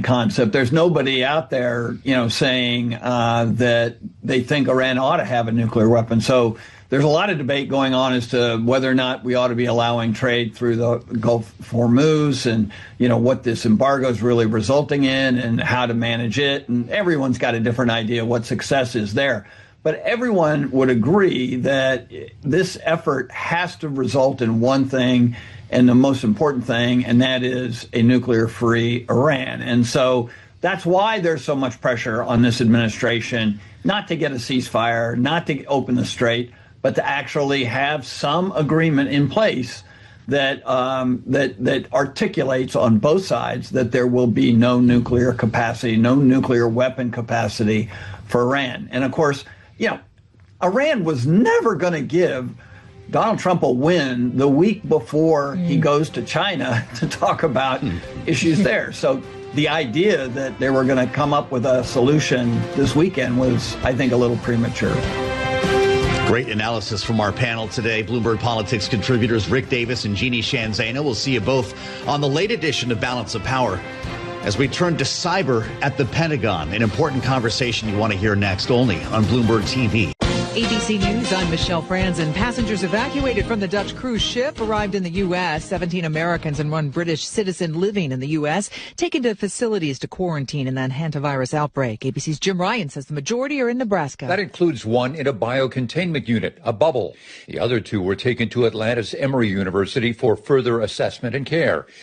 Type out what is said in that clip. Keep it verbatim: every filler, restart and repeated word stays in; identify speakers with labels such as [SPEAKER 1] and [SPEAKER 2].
[SPEAKER 1] concept. There's nobody out there, you know, saying uh, that they think Iran ought to have a nuclear weapon. So there's a lot of debate going on as to whether or not we ought to be allowing trade through the Gulf of Hormuz and, you know, what this embargo is really resulting in and how to manage it. And everyone's got a different idea what success is there. But everyone would agree that this effort has to result in one thing, and the most important thing, and that is a nuclear-free Iran. And so that's why there's so much pressure on this administration not to get a ceasefire, not to open the strait, but to actually have some agreement in place that um, that that articulates on both sides that there will be no nuclear capacity, no nuclear weapon capacity for Iran. And of course, you know, Iran was never going to give Donald Trump a win the week before mm. he goes to China to talk about mm. issues there. So the idea that they were going to come up with a solution this weekend was, I think, a little premature.
[SPEAKER 2] Great analysis from our panel today. Bloomberg Politics contributors Rick Davis and Jeannie Sheehan Zaino. We'll see you both on the late edition of Balance of Power as we turn to cyber at the Pentagon, an important conversation you want to hear next, only on Bloomberg T V.
[SPEAKER 3] A B C News, I'm Michelle Franzen. Passengers evacuated from the Dutch cruise ship arrived in the U S. seventeen Americans and one British citizen living in the U S taken to facilities to quarantine in that hantavirus outbreak. A B C's Jim Ryan says the majority are in Nebraska.
[SPEAKER 4] That includes one in a biocontainment unit, a bubble. The other two were taken to Atlanta's Emory University for further assessment and care.